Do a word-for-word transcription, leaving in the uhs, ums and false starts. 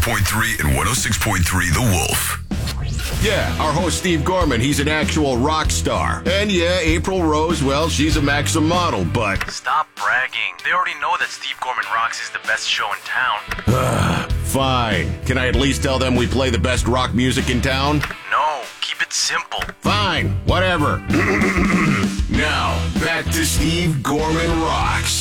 point three and one oh six point three The Wolf. Yeah, our host Steve Gorman, he's an actual rock star. And yeah, April Rose, well, she's a Maxim model, but... Stop bragging. They already know that Steve Gorman Rocks is the best show in town. Fine. Can I at least tell them we play the best rock music in town? No, keep it simple. Fine, whatever. Now, back to Steve Gorman Rocks.